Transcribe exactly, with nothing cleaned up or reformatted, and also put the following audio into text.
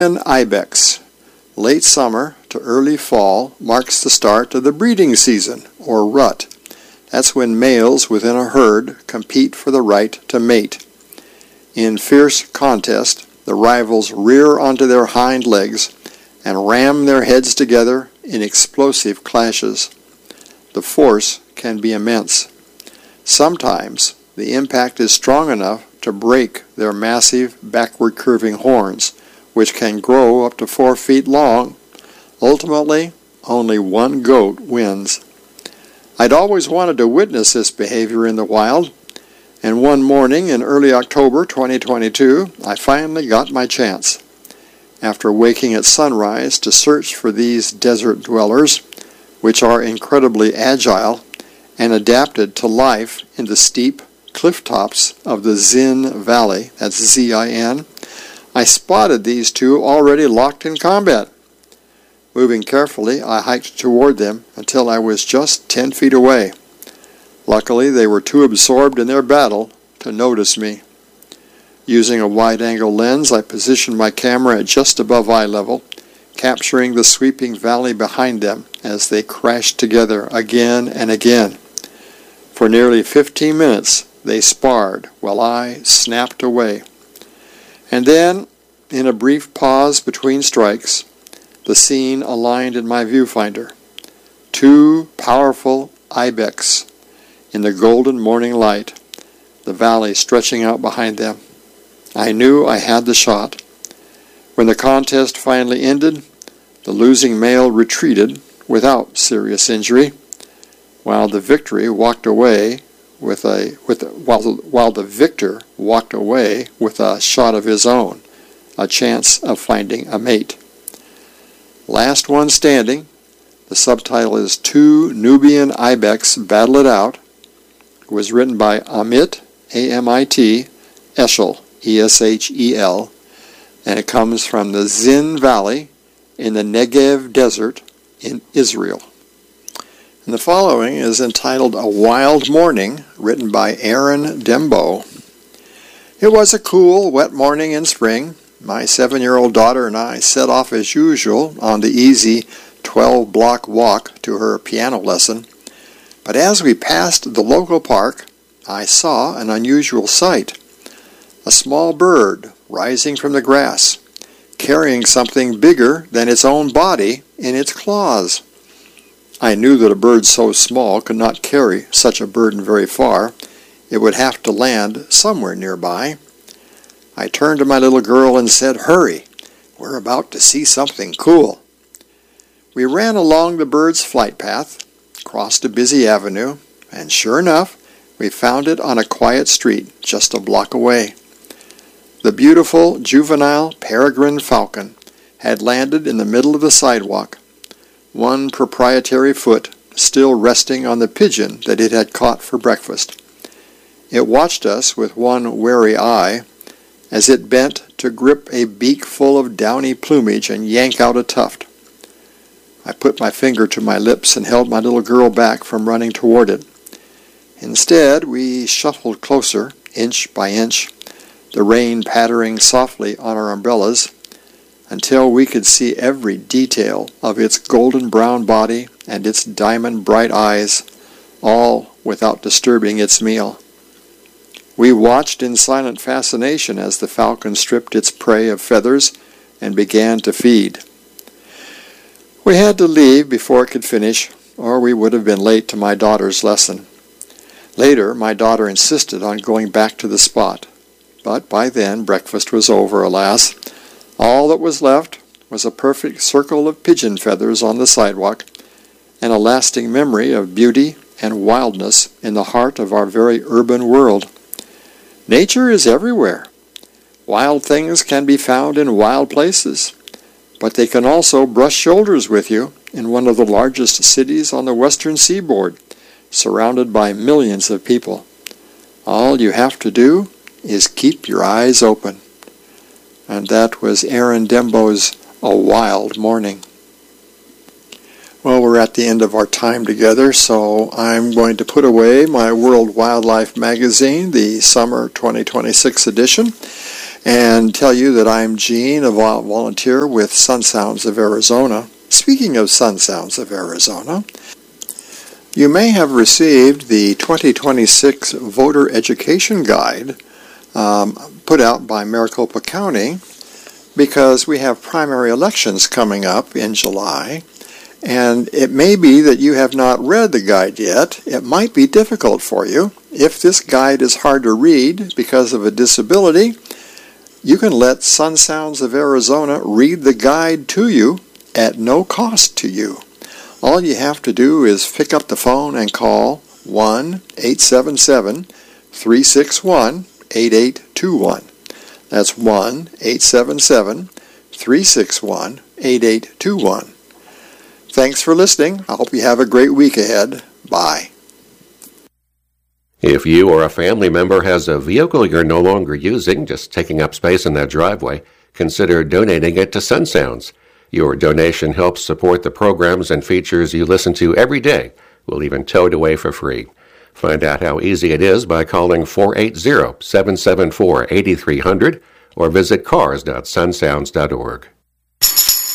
Ibex. Late summer to early fall marks the start of the breeding season, or rut. That's when males within a herd compete for the right to mate. In fierce contest, the rivals rear onto their hind legs and ram their heads together in explosive clashes. The force can be immense. Sometimes the impact is strong enough to break their massive backward curving horns, which can grow up to four feet long. Ultimately, only one goat wins. I'd always wanted to witness this behavior in the wild, and one morning in early October twenty twenty-two, I finally got my chance. After waking at sunrise to search for these desert dwellers, which are incredibly agile and adapted to life in the steep cliff tops of the Zin Valley, that's Z I N, I spotted these two already locked in combat. Moving carefully, I hiked toward them until I was just ten feet away. Luckily, they were too absorbed in their battle to notice me. Using a wide-angle lens, I positioned my camera at just above eye level, capturing the sweeping valley behind them as they crashed together again and again. For nearly fifteen minutes, they sparred while I snapped away. And then, in a brief pause between strikes, the scene aligned in my viewfinder. Two powerful ibex in the golden morning light, the valley stretching out behind them. I knew I had the shot. When the contest finally ended, the losing male retreated without serious injury, while the victory walked away with a with while while the victor walked away with a shot of his own, a chance of finding a mate. Last one standing. The subtitle is Two Nubian Ibex Battle It Out. It was written by Amit, A M I T, Eshel, E S H E L, and it comes from the Zin Valley in the Negev Desert in Israel. And the following is entitled A Wild Morning, written by Aaron Dembo. It was a cool, wet morning in spring. My seven-year-old daughter and I set off as usual on the easy twelve-block walk to her piano lesson. But as we passed the local park, I saw an unusual sight. A small bird rising from the grass, carrying something bigger than its own body in its claws. I knew that a bird so small could not carry such a burden very far. It would have to land somewhere nearby. I turned to my little girl and said, "Hurry, we're about to see something cool." We ran along the bird's flight path, crossed a busy avenue, and sure enough, we found it on a quiet street just a block away. The beautiful juvenile peregrine falcon had landed in the middle of the sidewalk, one proprietary foot still resting on the pigeon that it had caught for breakfast. It watched us with one wary eye as it bent to grip a beak full of downy plumage and yank out a tuft. I put my finger to my lips and held my little girl back from running toward it. Instead, we shuffled closer, inch by inch, the rain pattering softly on our umbrellas, until we could see every detail of its golden brown body and its diamond bright eyes, all without disturbing its meal. We watched in silent fascination as the falcon stripped its prey of feathers and began to feed. We had to leave before it could finish, or we would have been late to my daughter's lesson. Later, my daughter insisted on going back to the spot, but by then breakfast was over, alas. All that was left was a perfect circle of pigeon feathers on the sidewalk, and a lasting memory of beauty and wildness in the heart of our very urban world. Nature is everywhere. Wild things can be found in wild places, but they can also brush shoulders with you in one of the largest cities on the western seaboard, surrounded by millions of people. All you have to do is keep your eyes open. And that was Aaron Dembo's A Wild Morning. Well, we're at the end of our time together, so I'm going to put away my World Wildlife magazine, the summer twenty twenty-six edition, and tell you that I'm Gene, a volunteer with Sun Sounds of Arizona. Speaking of Sun Sounds of Arizona, you may have received the twenty twenty-six Voter Education Guide um, put out by Maricopa County, because we have primary elections coming up in July, and it may be that you have not read the guide yet. It might be difficult for you. If this guide is hard to read because of a disability, you can let Sun Sounds of Arizona read the guide to you at no cost to you. All you have to do is pick up the phone and call one eight seven seven, three six one, eight eight two one. That's one eight seven seven, three six one, eight eight two one. Thanks for listening. I hope you have a great week ahead. Bye. If you or a family member has a vehicle you're no longer using, just taking up space in that driveway, consider donating it to Sun Sounds. Your donation helps support the programs and features you listen to every day. We'll even tow it away for free. Find out how easy it is by calling four eight zero, seven seven four, eight three zero zero or visit cars dot sun sounds dot org.